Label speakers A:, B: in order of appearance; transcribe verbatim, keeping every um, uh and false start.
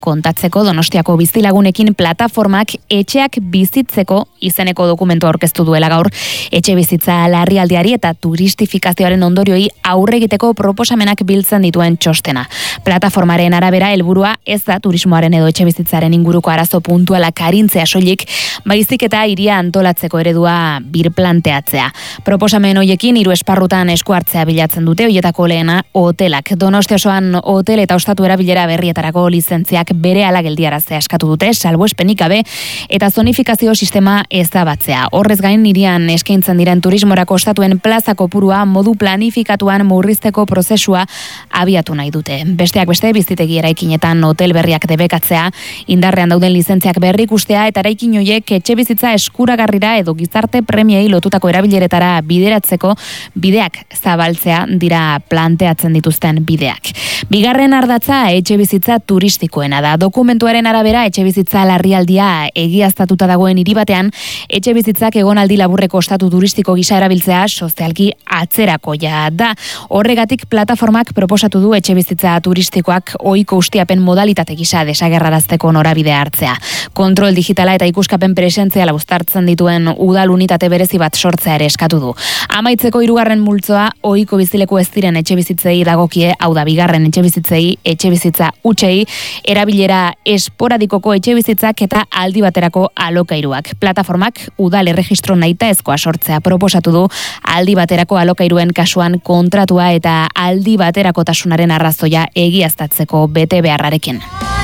A: kontatzeko Donostiako bizilagunekin plataformak etxeak bizitzeko izeneko dokumentu aurkeztu duela gaur, etxe bizitza larrialdiari eta turistifikazioaren ondorioi aurre egiteko proposamenak biltzen dituen txostena. Plataformaren arabera helburua ez da turismoaren edo etxe bizitzaren inguruko arazo puntuala karintzea soilik, baizik eta hiria antolatzeko eredua birplanteatzea. Proposamen hoiekin hiru esparrutan esku hartzea bilatzen dute, hoietako lehena hotelak. Donostia osoan hotel eta ostatu erabilera berrietarako lizentziak berehala geldiaraztea eskatu dute, salbuespenik gabe eta zonifikazio sistema ezabatzea. Horrez gain hirian eskaintzen diren turismorako ostatuen plaza kopurua modu planifikatuan murrizteko prozesua abiatu nahi dute. Besteak beste bizitegi eraikinetan hotel berriak debekatzea, indarrean dauden lizentziak berrikustea eta eraikin horiek etxe bizitza eskuragarrira edo gizarte premiei lotutako erabileretara bideratzeko bideak zabaltzea dira planteatzen dituzten bideak. Bigarren ardatza etxe bizitza turistikoena da. Dokumentuaren arabera etxe bizitza larrialdia egiaztatuta dagoen hiri batean, etxe bizitzak egonaldi laburreko ostatu turistiko gisa erabiltzea sozialki atzerakoia da. Horregatik plataformak proposatu du etxe bizitza turistikoak ohiko ustiapen modalitate gisa desagerrarazteko norabidea hartzea. Kontrol digitala eta ikuskapen presentziala uztartzen dituen udal unitate berezi bat sortzea ere eskatu du. Amaitzeko hirugarren multzoa ohiko bizileku ez diren etxe bizitzei dagokie, hau da bigarren etxe bizitzei, etxe bizitza hutsei, erabilera esporadikoko etxe bizitzak eta aldi baterako alokairuak. Plataformak udal erregistro nahitaezkoa sortzea proposatu du, aldi baterako alokairuen kasuan kontratua eta aldi baterakotasunaren arrazoia egiaztatzeko bete beharrarekin.